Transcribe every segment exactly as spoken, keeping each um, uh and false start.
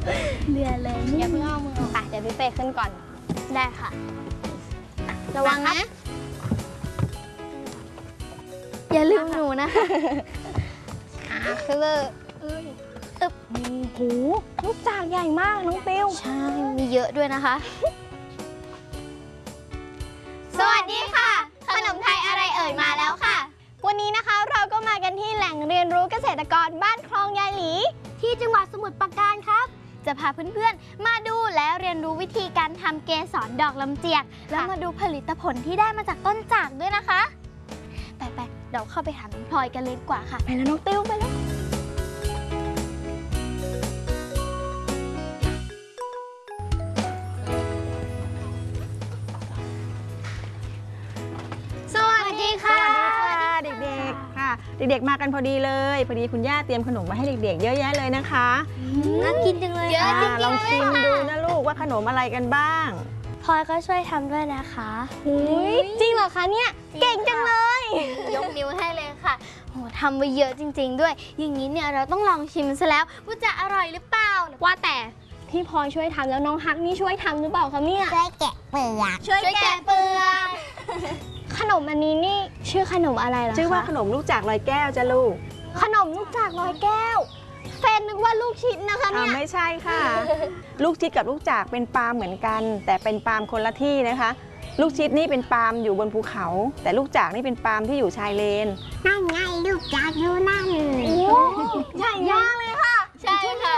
เรือเลยอย่าเพิ่งเอามือค่ะเดี๋ยวพี่เฟย์ขึ้นก่อนได้ค่ะระวังนะอย่าลืมหนูนะคะอ่าคือเลยอึบโอ้โหลูกจากใหญ่มากน้องปิวใช่ มีเยอะด้วยนะคะ สวัสดีค่ะ ขนมไทยอะไรเอ่ยมาแล้วค่ะ วันนี้นะคะเราก็มากันที่แหล่งเรียนรู้เกษตรกรบ้านคลองยายหลีที่จังหวัดสมุทรปราการครับจะพาเพื่อนๆ มาดูและเรียนรู้วิธีการทำเกสรดอกลำเจียก แล้วมาดูผลิตผลที่ได้มาจากต้นจากด้วยนะคะไปๆเดี๋ยวเข้าไปหาน้องพลอยกันเลยดีกว่าค่ะไปแล้วน้องติวไปแล้วสวัสดีค่ะสวัสดีค่ะเด็กๆค่ะเด็กๆมากันพอดีเลยพอดีคุณย่าเตรียมขนมมาให้เด็กๆเยอะแยะเลยนะคะน่ากินจังเลยเยอะอ่าจริงๆลองชิมดูนะลูกว่าขนมอะไรกันบ้างพลอยก็ช่วยทำด้วยนะคะอุ๊ยจริงเหรอคะเนี่ย เก่งจังเลย ยกนิ้วให้เลยค่ะโหทำไปเยอะจริง ๆ ด้วย อย่างนี้เนี่ยเราต้องลองชิมซะแล้วว่าจะอร่อยหรือเปล่า ว่าแต่พี่พลอยช่วยทำแล้วน้องฮักนี่ช่วยทำหรือเปล่าคะเนี่ยช่วยแกะเปลือกช่วยแกะเปลือกขนมอันนี้นี่ชื่อขนมอะไรเหรอคะชื่อว่าขนมลูกจากลอยแก้วจ้ะลูกขนมลูกจากลอยแก้วเฟนนึกว่าลูกชิ้นนะคะอ่าเนี่ยไม่ใช่ค่ะ ลูกชิดกับลูกจากเป็นปาล์มเหมือนกัน แต่เป็นปาล์มคนละที่นะคะ ลูกชิดนี่เป็นปาล์มอยู่บนภูเขา แต่ลูกจากนี่เป็นปาล์มที่อยู่ชายเลนนั่นไงลูกจากอยู่นั่นโอ้ใหญ่มากเลยค่ะ ใช่ค่ะ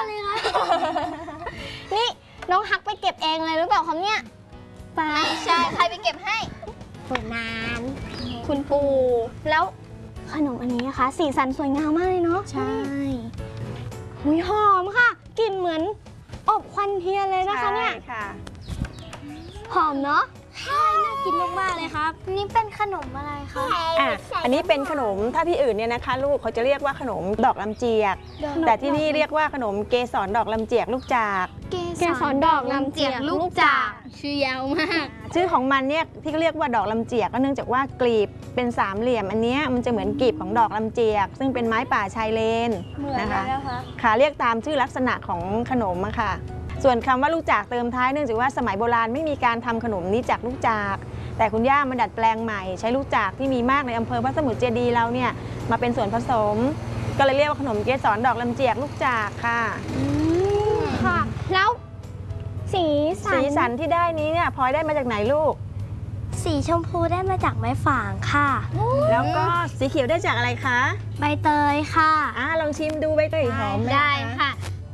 นี่น้องฮักไปเก็บเองเลยหรือเปล่าคะเนี่ยไปใช่ใครไปเก็บให้ปูนานคุณปู่แล้วขนมอันนี้นะคะ สีสันสวยงามมากเลยเนาะใช่หุยหอมค่ะกลิ่นเหมือนอบควันเทียนเลยนะคะเนี่ยใช่ค่ะหอมเนาะน่ากินมากๆเลยครับนี่เป็นขนมอะไรคะอ่ะอันนี้เป็นขนมถ้าที่อื่นเนี่ยนะคะ ลูกเขาจะเรียกว่าขนมดอกลำเจียก แต่ที่นี่เรียกว่าขนมเกสรดอกลำเจียกลูกจากเกสรดอกลำเจียกลูกจากชื่อยาวมากชื่อของมันเนี่ยที่เขาเรียกว่าดอกลำเจียกก็เนื่องจากว่ากลีบเป็นสามเหลี่ยมอันเนี้ยมันจะเหมือนกลีบของดอกลำเจียก ซึ่งเป็นไม้ป่าชายเลนเหมือนนะคะแล้วคะค่ะเรียกตามชื่อลักษณะของขนมอะค่ะ ส่วนคำว่าลูกจากเติมท้ายเนื่องจากว่าสมัยโบราณไม่มีการทำขนมนี้จากลูกจาก แต่คุณย่ามาดัดแปลงใหม่ใช้ลูกจากที่มีมากในอำเภอพระสมุทรเจดีย์เราเนี่ยมาเป็นส่วนผสม ก็เลยเรียกว่าขนมเกสรดอกลำเจียกลูกจากค่ะค่ะ แล้วสีสันสีสันที่ได้นี้เนี่ยพลอยได้มาจากไหนลูกสีชมพูได้มาจากไม้ฝางค่ะแล้วก็สีเขียวได้จากอะไรคะใบเตยค่ะอ่าลองชิมดูใบเตยหอมไหมได้ค่ะ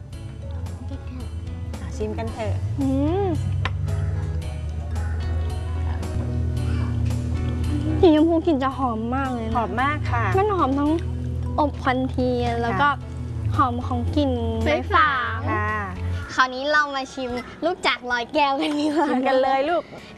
อ่ะชิมกันเถอะอืมสีชมพูกลิ่นจะหอมมากเลยหนะอมมากค่ะมันหอมทั้งอบควันเทียนแล้วก็หอมของกลิ่นไม้ฝางค่ะคราวนี้เรามาชิมลูกจากลอยแก้วกันดีกว่าชิมกันเลยลูก